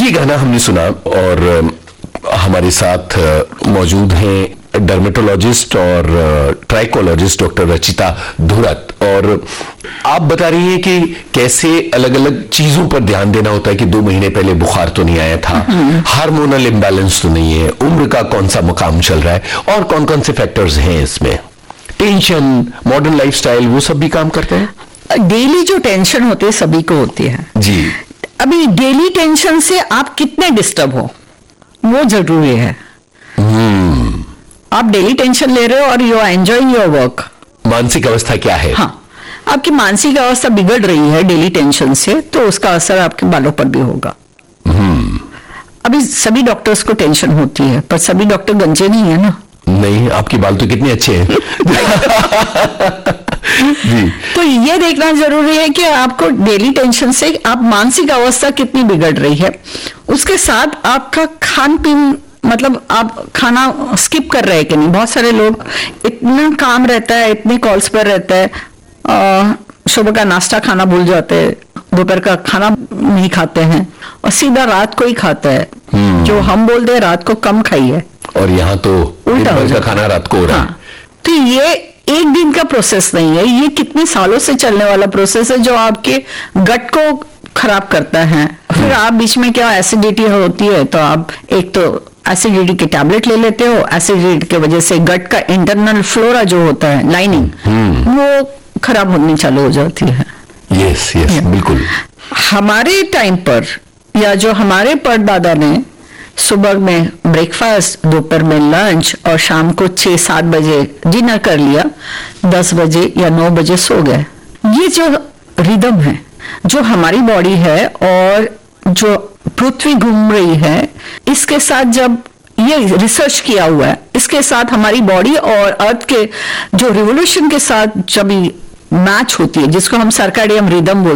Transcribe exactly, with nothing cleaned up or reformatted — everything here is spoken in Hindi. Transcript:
ये गाना हमने सुना और हमारे साथ मौजूद हैं डर्मेटोलॉजिस्ट और ट्राइकोलॉजिस्ट डॉक्टर रचिता धुरत, और आप बता रही हैं कि कैसे अलग अलग चीजों पर ध्यान देना होता है कि दो महीने पहले बुखार तो नहीं आया था, हार्मोनल इम्बैलेंस तो नहीं है, उम्र का कौन सा मुकाम चल रहा है, और कौन कौन से फैक्टर्स हैं इसमें, टेंशन, मॉडर्न लाइफस्टाइल, वो सब भी काम करते हैं। डेली जो टेंशन होती है सभी को होती है जी। अभी डेली टेंशन से आप कितने डिस्टर्ब हो वो जरूरी है। hmm. आप डेली टेंशन ले रहे हो और you are enjoying your work. मानसिक अवस्था क्या है? हाँ, आपकी मानसिक अवस्था बिगड़ रही है डेली टेंशन से, तो उसका असर आपके बालों पर भी होगा। hmm. अभी सभी डॉक्टर्स को टेंशन होती है, पर सभी डॉक्टर गंजे नहीं है ना। नहीं, आपके बाल तो कितने अच्छे हैं। जी। तो ये देखना जरूरी है कि आपको डेली टेंशन से आप मानसिक अवस्था कितनी बिगड़ रही है, उसके साथ आपका खान पीन, मतलब आप खाना स्किप कर रहे हैं कि नहीं। बहुत सारे लोग इतना काम रहता है, इतने कॉल्स पर रहता है, सुबह का नाश्ता खाना भूल जाते हैं, दोपहर का खाना नहीं खाते हैं और सीधा रात को ही खाता है। जो हम बोलते हैं रात को कम खाइए, और यहाँ तो उल्टा का खाना रात को हो रहा है। हाँ, तो ये एक दिन का प्रोसेस नहीं है, ये कितने सालों से चलने वाला प्रोसेस है जो आपके गट को खराब करता है। फिर आप बीच में क्या एसिडिटी होती है, तो आप एक तो एसिडिटी के टैबलेट ले लेते हो, एसिडिटी की वजह से गट का इंटरनल फ्लोरा जो होता है, लाइनिंग, वो खराब होनी चालू हो जाती है। यस यस बिल्कुल। हमारे टाइम पर या जो हमारे परदादा ने सुबह में ब्रेकफास्ट, दोपहर में लंच और शाम को छह सात बजे डिनर कर लिया, दस बजे या नौ बजे सो गए। ये जो रिदम है, जो हमारी बॉडी है और जो पृथ्वी घूम रही है, इसके साथ जब ये रिसर्च किया हुआ है, इसके साथ हमारी बॉडी और अर्थ के जो रिवोल्यूशन के साथ जब मैच होती है, जिसको हम सर्काडियन रिदम बोलते हैं,